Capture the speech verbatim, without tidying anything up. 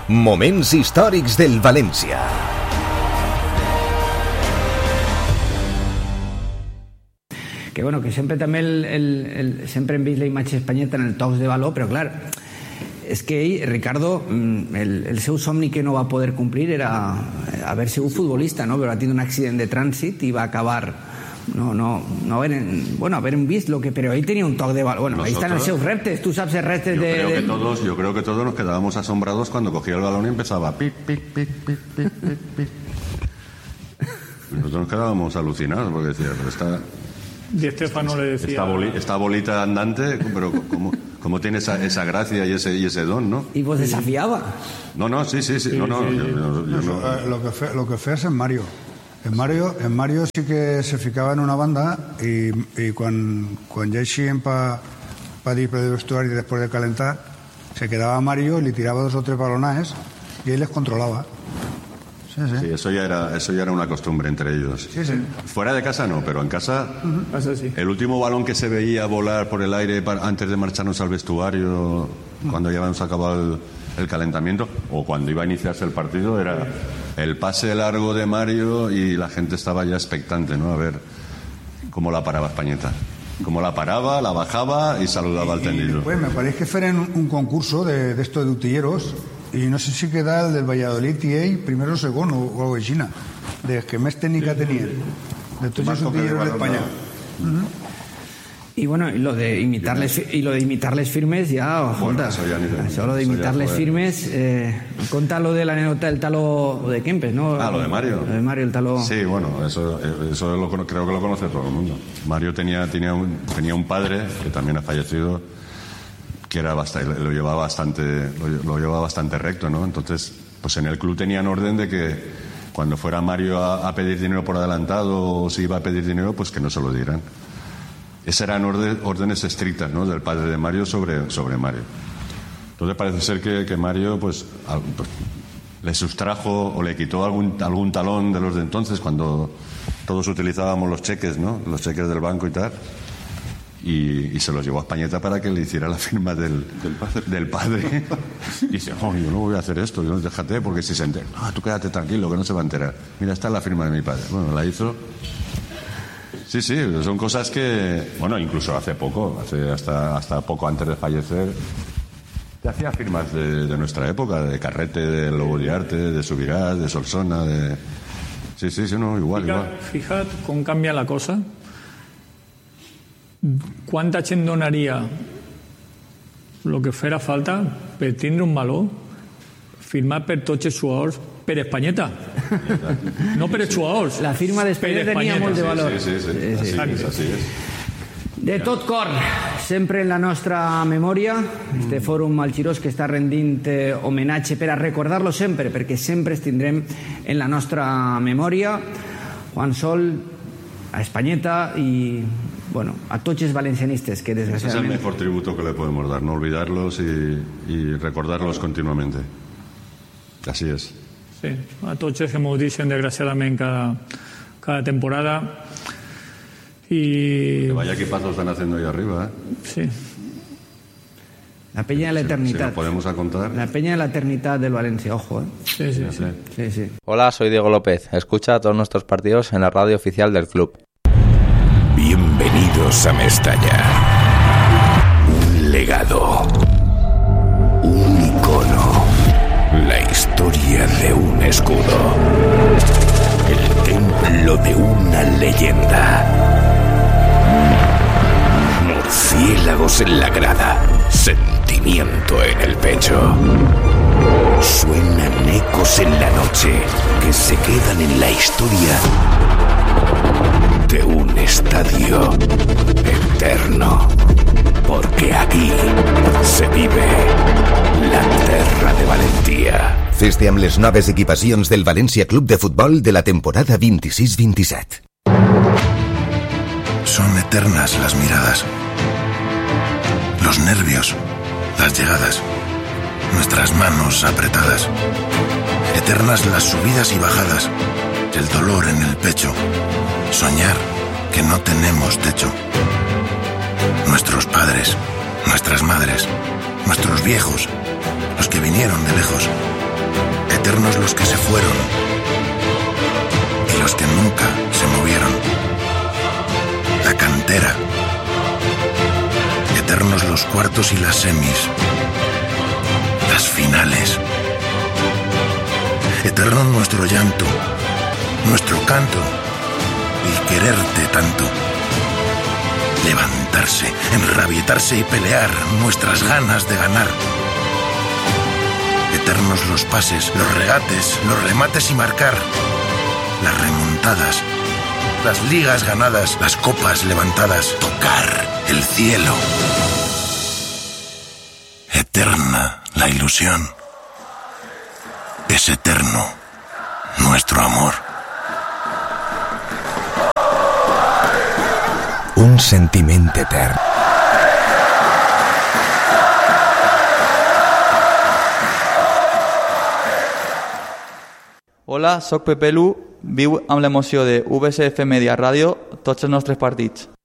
Moments històrics del València. Que bueno, que sempre també el, el, el, sempre hem vist la imatge d'Espanyeta en el tocs de valor, però clar, és que ell, Ricardo, el, el seu somni que no va poder complir era haver sigut futbolista, no? Però va tenir un accident de trànsit i va acabar no, no, no haver, bueno, haver vist lo que, però ell tenia un toc de valor. Bueno, ahí están los seus reptes, tú sabes els reptes yo de... Creo que todos, yo creo que todos nos quedábamos asombrados cuando cogía el balón y empezaba pic, pic, pic, pic, pic, pic, pic. Nosotros nos quedábamos alucinados porque decía, pero esta... Di Stéfano le decía... Esta, boli, esta bolita andante, pero ¿cómo, cómo tiene esa, esa gracia y ese, y ese don, no? Y vos desafiaba. No, no, sí, sí, sí. sí no, no, sí, yo, yo, yo no. Lo que fe, lo que fe es en Mario. En Mario, en Mario sí que se ficaba en una banda y, y cuando, cuando ya eixían para pa ir para el vestuario después de calentar, se quedaba Mario y le tiraba dos o tres balonajes y él les controlaba. Sí, sí. Sí, eso ya era, eso ya era una costumbre entre ellos. Sí, sí. Fuera de casa no, pero en casa, uh-huh. Eso sí. El último balón que se veía volar por el aire para, antes de marcharnos al vestuario, uh-huh. Cuando ya habíamos acabado el, el calentamiento o cuando iba a iniciarse el partido, era el pase largo de Mario y la gente estaba ya expectante, ¿no? A ver cómo la paraba Españeta. Cómo la paraba, la bajaba y saludaba al tendido. Pues me parece que fuera un, un concurso de, de estos de utilleros y no sé si queda el del Valladolid y él, primero o segundo o algo de China, de que más técnica tenían de todos los utilleros de España. Uh-huh. Y bueno, y lo de imitarles y lo de imitarles firmes ya, bueno, junta, eso ya ni de, eso lo de imitarles firmes, eh, cuenta lo de la anécdota del talo de Kempes, ¿no? Ah, lo de Mario. Lo de Mario, el talo. Sí, bueno, eso, eso lo, creo que lo conoce todo el mundo. Mario tenía, tenía, un, tenía un padre que también ha fallecido, que era bastante, lo llevaba bastante, lo, lo llevaba bastante recto, ¿no? Entonces, pues en el club tenían orden de que cuando fuera Mario a, a pedir dinero por adelantado o si iba a pedir dinero, pues que no se lo dieran. Esas eran orden, órdenes estrictas, ¿no? Del padre de Mario sobre, sobre Mario. Entonces parece ser que, que Mario pues, al, pues le sustrajo o le quitó algún, algún talón de los de entonces cuando todos utilizábamos los cheques, ¿no? Los cheques del banco y tal. Y, y se los llevó a Españeta para que le hiciera la firma del, del padre. Del padre. Y dice, oh, yo no voy a hacer esto, yo no, déjate, porque si se entera, ah, tú quédate tranquilo, que no se va a enterar. Mira, esta es la firma de mi padre. Bueno, la hizo. Sí, sí, son cosas que, bueno, incluso hace poco, hace hasta, hasta poco antes de fallecer, te hacía firmas de, de nuestra época, de Carrete, de Lobo de Arte, de Subirás, de Solsona, de... Sí, sí, sí, no, igual, Fica, igual. Fíjate com canvia la cosa. Quanta gent donaria el que fera falta per tindre un valor firmat per tots els jugadors per Españeta, no per els jugadors. La firma d'Españeta tenia molt de valor. Sí, sí, sí, sí, sí. Así, así es. De tot cor, sempre en la nostra memòria, este fòrum Malchirós que està rendint eh, homenatge per a recordar-lo sempre, perquè sempre es tindrem en la nostra memòria. Juan Sol, a Españeta y bueno, a tots els valencianistes que desgraciadamente... Ese es el mejor tributo que le podemos dar, no olvidarlos y, y recordarlos continuamente. Así es. Sí, a tots els que m'ho dicen desgraciadament cada, cada temporada. Y... Que vaya equipazos están haciendo ahí arriba, ¿eh? Sí. La peña de la eternidad. Si, si nos podemos a contar. La peña de la eternidad del Valencia, ojo, ¿eh? Sí, sí, sí. sí, sí. Hola, soy Diego López. Escucha todos nuestros partidos en la radio oficial del club. Bienvenidos a Mestalla. Un legado. Un icono. La historia de un escudo. El templo de una leyenda. Murciélagos en la grada. Sentimiento en el pecho. Suenan ecos en la noche que se quedan en la historia de un estadio eterno. Porque aquí se vive la terra de Valentia. Fes-te amb les noves equipacions del València Club de Futbol de la temporada veintiséis veintisiete. Son eternas las miradas, los nervios, las llegadas, nuestras manos apretadas. Eternas las subidas y bajadas, el dolor en el pecho, soñar que no tenemos techo. Nuestros padres, nuestras madres, nuestros viejos, los que vinieron de lejos, eternos los que se fueron y los que nunca se movieron. La cantera, eternos los cuartos y las semis, las finales. Eterno nuestro llanto, nuestro canto y quererte tanto. Levantarse, enrabietarse y pelear, nuestras ganas de ganar. Eternos los pases, los regates, los remates y marcar. Las remontadas, las ligas ganadas, las copas levantadas. Tocar el cielo. Eterna la ilusión. Es eterno nuestro amor. Un sentiment etern. Hola, soc Pepe Lu, viu amb l'emoció de U B C F Media Ràdio tots els nostres partits.